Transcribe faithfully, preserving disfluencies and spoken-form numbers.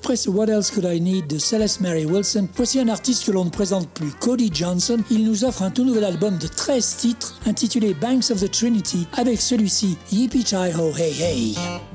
Après ce What Else Could I Need de Celeste Mary Wilson, voici un artiste que l'on ne présente plus, Cody Johnson. Il nous offre un tout nouvel album de treize titres intitulé Banks of the Trinity avec celui-ci Yippee Chi Ho Hey Hey.